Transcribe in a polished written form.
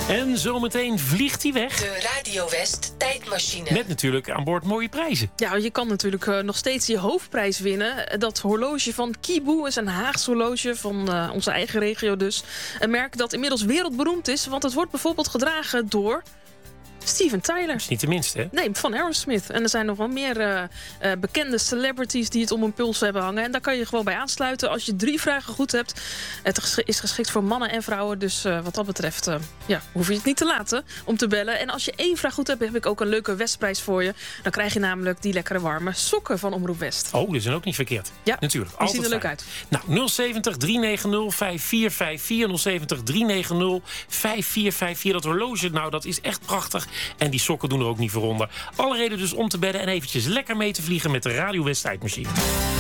En zometeen vliegt hij weg. De Radio West tijdmachine. Met natuurlijk aan boord mooie prijzen. Ja, je kan natuurlijk nog steeds je hoofdprijs winnen. Dat horloge van Kibu is een Haags horloge van onze eigen regio dus. Een merk dat inmiddels wereldberoemd is, want het wordt bijvoorbeeld gedragen door Steven Tyler. Dat is niet de minste, hè? Nee, van Aerosmith. En er zijn nog wel meer bekende celebrities die het om hun puls hebben hangen. En daar kan je gewoon bij aansluiten als je 3 vragen goed hebt. Het is geschikt voor mannen en vrouwen. Dus wat dat betreft hoef je het niet te laten om te bellen. En als je 1 vraag goed hebt, heb ik ook een leuke Westprijs voor je. Dan krijg je namelijk die lekkere warme sokken van Omroep West. Oh, die zijn ook niet verkeerd. Ja, natuurlijk. Die zien er leuk uit. Nou, 070 390 5454. 070 390 5454. Dat horloge, nou, dat is echt prachtig. En die sokken doen er ook niet voor onder. Alle reden dus om te bedden en eventjes lekker mee te vliegen met de Radio West tijdmachine.